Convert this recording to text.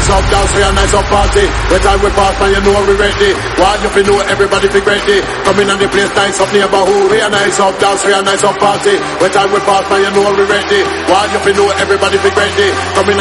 nice up dance, we a nice up party. When time we pass, man, you know we ready. While you know everybody be ready. Come in on the place, nice up neighborhood. We a nice up dance, we a nice up party. When time we pass, man, you know we ready. While you know everybody be ready. Come in